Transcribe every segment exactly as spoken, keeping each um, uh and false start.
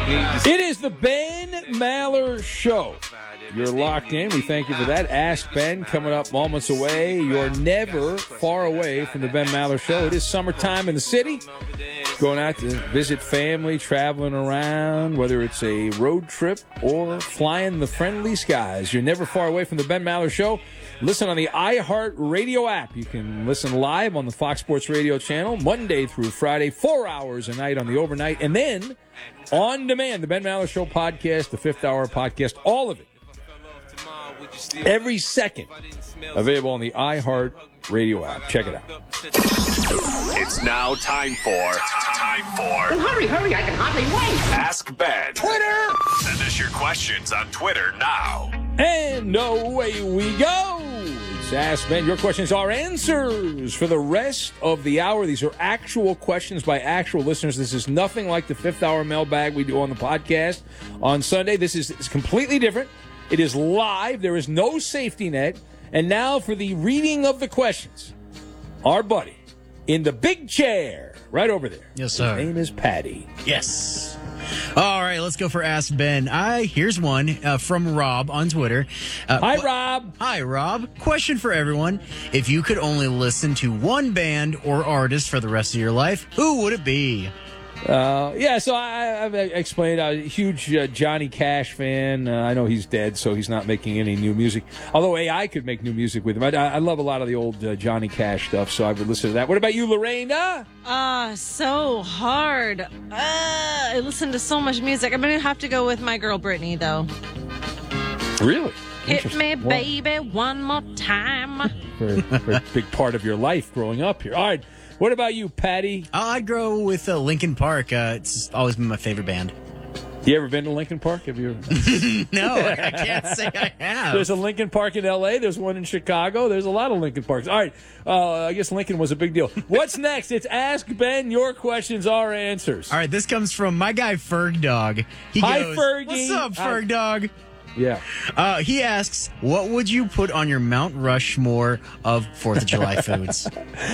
It is the Ben Maller Show. You're locked in. We thank you for that. Ask Ben coming up moments away. You're never far away from the Ben Maller Show. It is summertime in the city. Going out to visit family, traveling around, whether it's a road trip or flying the friendly skies. You're never far away from the Ben Maller Show. Listen on the iHeart Radio app. You can listen live on the Fox Sports Radio channel Monday through Friday, four hours a night on the overnight. And then on demand, the Ben Maller Show podcast, the fifth hour podcast, all of it. Every second available on the iHeart Radio app. Check it out. It's now time for time for Well, hurry, hurry, I can hardly wait. Ask Ben. Twitter! Send us your questions on Twitter now. And away we go. It's Ask Ben. Your questions are answers for the rest of the hour. These are actual questions by actual listeners. This is nothing like the fifth hour mailbag we do on the podcast on Sunday. This is it's completely different. It is live. There is no safety net. And now for the reading of the questions. Our buddy in the big chair right over there. Yes, sir. His name is Patty. Yes. All right, let's go for Ask Ben. I here's one uh, from Rob on Twitter. Uh, Hi, qu- Rob. Hi, Rob. Question for everyone. If you could only listen to one band or artist for the rest of your life, who would it be? Uh, yeah, so I, I've explained. I'm a huge uh, Johnny Cash fan. Uh, I know he's dead, so he's not making any new music. Although A I could make new music with him. I, I love a lot of the old uh, Johnny Cash stuff, so I would listen to that. What about you, Lorena? Ah, uh, so hard. Uh, I listen to so much music. I'm going to have to go with my girl Britney, though. Really? Hit me, baby, one more time. For, for a big part of your life growing up here. All right. What about you, Patty? I'd go with uh, Linkin Park. Uh, it's always been my favorite band. You ever been to Linkin Park? Have you? No, I can't say I have. There's a Linkin Park in L A. There's one in Chicago. There's a lot of Linkin Parks. All right. Uh, I guess Lincoln was a big deal. What's next? It's Ask Ben. Your questions, our answers. All right, this comes from my guy Ferg Dog. He Hi, goes, Fergie. What's up, Ferg Hi. Dog? Yeah. Uh, he asks, what would you put on your Mount Rushmore of fourth of July foods?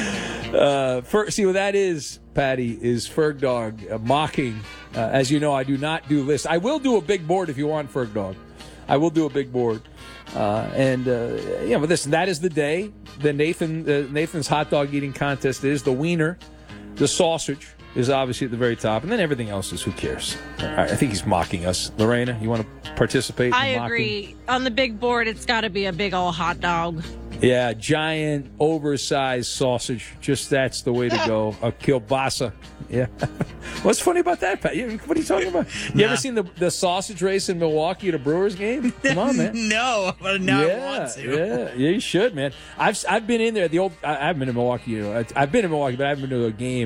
Uh, Fer- see what that is, Patty, is Ferg Dog uh, mocking. Uh, as you know, I do not do lists. I will do a big board if you want, Ferg Dog. I will do a big board. Uh, and, uh, yeah, but listen, that is the day. The Nathan uh, Nathan's hot dog eating contest is the wiener, the sausage is obviously at the very top, and then everything else is who cares. All right, I think he's mocking us. Lorena, you want to participate in I mocking? agree. On the big board, it's got to be a big old hot dog. Yeah, giant, oversized sausage. Just that's the way to go. A kielbasa. Yeah. What's funny about that, Pat? You- What are you talking about? You Nah. ever seen the, the sausage race in Milwaukee at a Brewers game? Come on, man. No, but now yeah, I want to. yeah, yeah, you should, man. I've I've been in there. The old I, I've been in Milwaukee. You know, I, I've been in Milwaukee, but I haven't been to a game.